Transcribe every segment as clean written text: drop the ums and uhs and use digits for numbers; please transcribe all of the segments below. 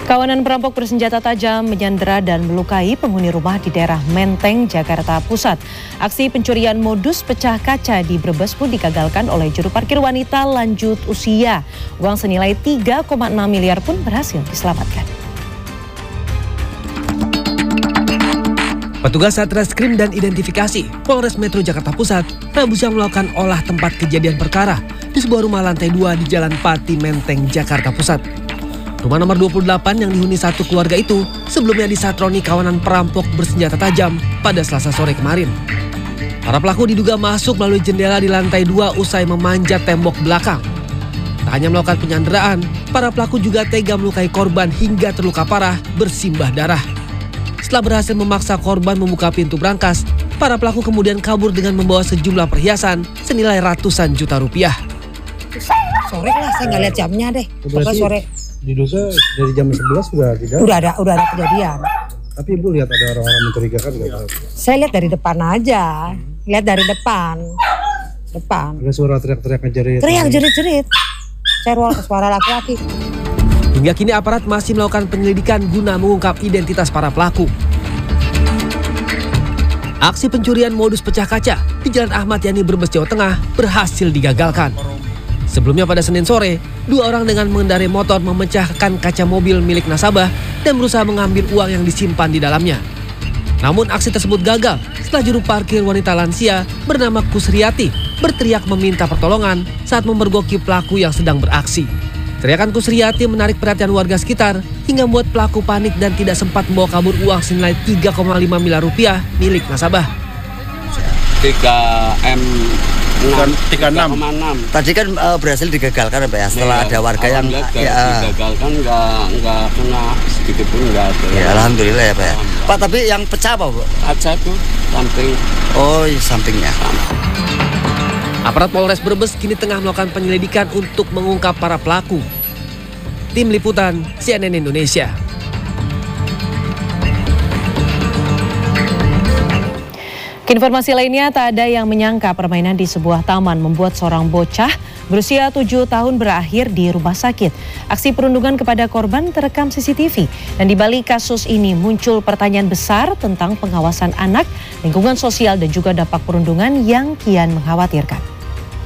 Kawanan perampok bersenjata tajam menyandera dan melukai penghuni rumah di daerah Menteng, Jakarta Pusat. Aksi pencurian modus pecah kaca di Brebes pun digagalkan oleh juru parkir wanita lanjut usia. Uang senilai 3,6 miliar pun berhasil diselamatkan. Petugas Satreskrim dan Identifikasi Polres Metro Jakarta Pusat Rabu siang melakukan olah tempat kejadian perkara di sebuah rumah lantai 2 di Jalan Pati Menteng, Jakarta Pusat. Rumah nomor 28 yang dihuni satu keluarga itu sebelumnya disatroni kawanan perampok bersenjata tajam pada Selasa sore kemarin. Para pelaku diduga masuk melalui jendela di lantai 2 usai memanjat tembok belakang. Tak hanya melakukan penyanderaan, para pelaku juga tega melukai korban hingga terluka parah bersimbah darah. Setelah berhasil memaksa korban membuka pintu brankas, para pelaku kemudian kabur dengan membawa sejumlah perhiasan senilai ratusan juta rupiah. Sore lah, saya nggak lihat jamnya deh. Pokoknya sore. Diduga dari jam 11 sudah tidak? Udah ada kejadian. Tapi Ibu lihat ada orang-orang mencurigakan nggak? Saya lihat dari depan aja. Lihat dari depan. Ada suara teriak-teriak ngejerit. Teriak jerit-jerit. Suara laki-laki. Hingga kini aparat masih melakukan penyelidikan guna mengungkap identitas para pelaku. Aksi pencurian modus pecah kaca di Jalan Ahmad Yani Brebes, Jawa Tengah berhasil digagalkan. Sebelumnya pada Senin sore, 2 orang dengan mengendarai motor memecahkan kaca mobil milik nasabah dan berusaha mengambil uang yang disimpan di dalamnya. Namun aksi tersebut gagal setelah juru parkir wanita lansia bernama Kusriyati berteriak meminta pertolongan saat memergoki pelaku yang sedang beraksi. Teriakan Kusriyati menarik perhatian warga sekitar hingga membuat pelaku panik dan tidak sempat membawa kabur uang senilai 3,5 miliar rupiah milik nasabah. 36. Tadi kan berhasil digagalkan Pak ya, setelah ada warga yang digagalkan nggak kena sedikit pun nggak ada. Ya alhamdulillah ya Pak ya. Pak tapi yang pecah apa Bu? Kaca itu samping. Oh sampingnya. Aparat Polres Brebes kini tengah melakukan penyelidikan untuk mengungkap para pelaku. Tim Liputan CNN Indonesia. Informasi lainnya, tak ada yang menyangka permainan di sebuah taman membuat seorang bocah berusia 7 tahun berakhir di rumah sakit. Aksi perundungan kepada korban terekam CCTV. Dan di balik kasus ini muncul pertanyaan besar tentang pengawasan anak, lingkungan sosial dan juga dampak perundungan yang kian mengkhawatirkan.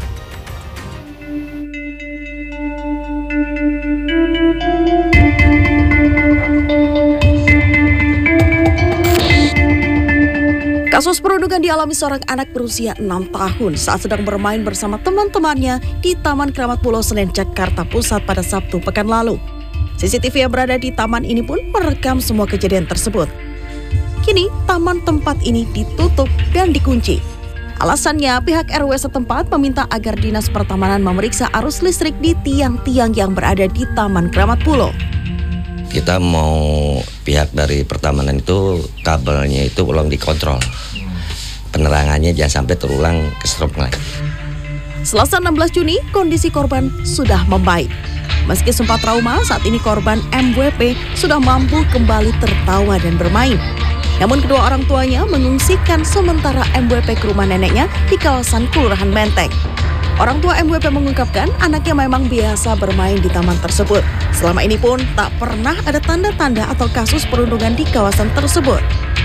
Kasus perundungan dialami seorang anak berusia 6 tahun saat sedang bermain bersama teman-temannya di Taman Keramat Pulau Senen, Jakarta Pusat pada Sabtu pekan lalu. CCTV yang berada di taman ini pun merekam semua kejadian tersebut. Kini, taman tempat ini ditutup dan dikunci. Alasannya, pihak RW setempat meminta agar Dinas Pertamanan memeriksa arus listrik di tiang-tiang yang berada di Taman Keramat Pulau. Kita mau pihak dari pertamanan itu kabelnya itu ulang dikontrol. Penerangannya jangan sampai terulang kestrop lagi. Selasa 16 Juni, kondisi korban sudah membaik. Meski sempat trauma, saat ini korban MWP sudah mampu kembali tertawa dan bermain. Namun kedua orang tuanya mengungsikan sementara MWP ke rumah neneknya di kawasan Kelurahan Menteng. Orang tua MWP mengungkapkan anaknya memang biasa bermain di taman tersebut. Selama ini pun tak pernah ada tanda-tanda atau kasus perundungan di kawasan tersebut.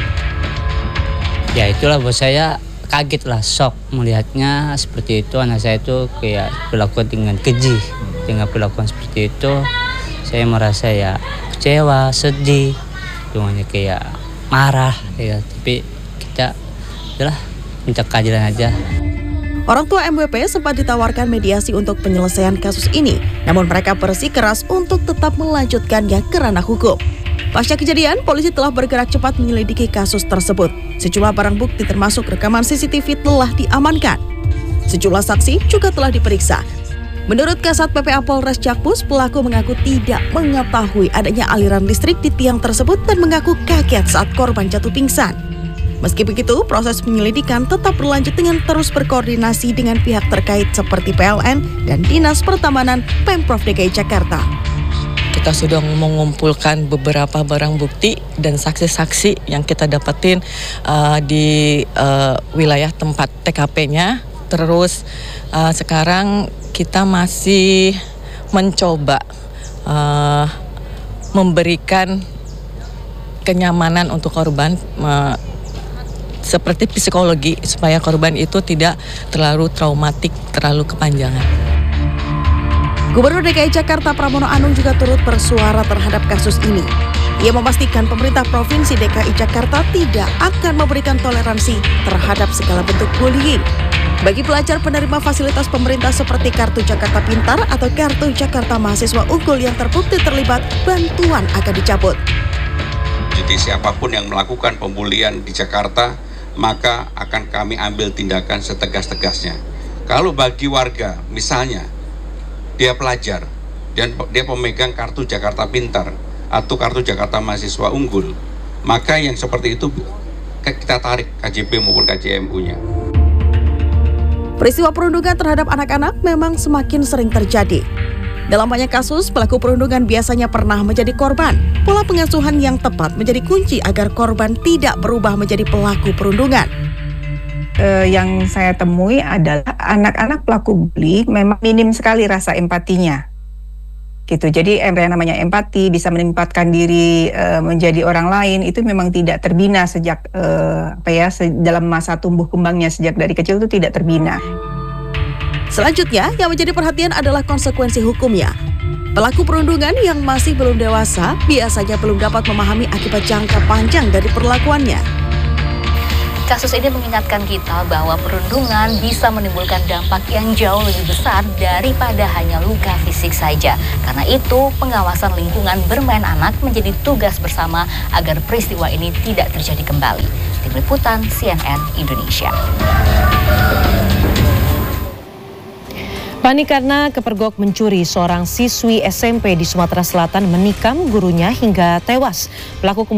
Ya itulah buat saya kaget lah, shock melihatnya seperti itu. Anak saya itu kayak perlakuan dengan keji. Dengan perlakuan seperti itu saya merasa ya kecewa, sedih, semuanya kayak marah ya. Tapi kita adalah minta keadilan aja. Orang tua MWP sempat ditawarkan mediasi untuk penyelesaian kasus ini, namun mereka bersikeras untuk tetap melanjutkannya ke ranah hukum. Pasca kejadian, polisi telah bergerak cepat menyelidiki kasus tersebut. Sejumlah barang bukti termasuk rekaman CCTV telah diamankan. Sejumlah saksi juga telah diperiksa. Menurut Kasat PPA Polres Jakpus, pelaku mengaku tidak mengetahui adanya aliran listrik di tiang tersebut dan mengaku kaget saat korban jatuh pingsan. Meski begitu, proses penyelidikan tetap berlanjut dengan terus berkoordinasi dengan pihak terkait seperti PLN dan Dinas Pertamanan Pemprov DKI Jakarta. Kita sudah mengumpulkan beberapa barang bukti dan saksi-saksi yang kita dapetin di wilayah tempat TKP-nya. Terus sekarang kita masih mencoba memberikan kenyamanan untuk korban, seperti psikologi, supaya korban itu tidak terlalu traumatik, terlalu kepanjangan. Gubernur DKI Jakarta Pramono Anung juga turut bersuara terhadap kasus ini. Ia memastikan pemerintah Provinsi DKI Jakarta tidak akan memberikan toleransi terhadap segala bentuk bullying. Bagi pelajar penerima fasilitas pemerintah seperti Kartu Jakarta Pintar atau Kartu Jakarta Mahasiswa Unggul yang terbukti terlibat, bantuan akan dicabut. Jadi siapapun yang melakukan pembulian di Jakarta, maka akan kami ambil tindakan setegas-tegasnya. Kalau bagi warga, misalnya dia pelajar dan dia pemegang Kartu Jakarta Pintar atau Kartu Jakarta Mahasiswa Unggul, maka yang seperti itu kita tarik KJP maupun KJMU-nya. Peristiwa perundungan terhadap anak-anak memang semakin sering terjadi. Dalam banyak kasus, pelaku perundungan biasanya pernah menjadi korban. Pola pengasuhan yang tepat menjadi kunci agar korban tidak berubah menjadi pelaku perundungan. Yang saya temui adalah anak-anak pelaku bully memang minim sekali rasa empatinya. Gitu. Jadi yang namanya empati, bisa menempatkan diri menjadi orang lain, itu memang tidak terbina sejak dalam masa tumbuh kembangnya sejak dari kecil itu tidak terbina. Selanjutnya, yang menjadi perhatian adalah konsekuensi hukumnya. Pelaku perundungan yang masih belum dewasa biasanya belum dapat memahami akibat jangka panjang dari perlakuannya. Kasus ini mengingatkan kita bahwa perundungan bisa menimbulkan dampak yang jauh lebih besar daripada hanya luka fisik saja. Karena itu, pengawasan lingkungan bermain anak menjadi tugas bersama agar peristiwa ini tidak terjadi kembali. Tim Liputan CNN Indonesia. Panik karena kepergok mencuri, seorang siswi SMP di Sumatera Selatan menikam gurunya hingga tewas. Pelaku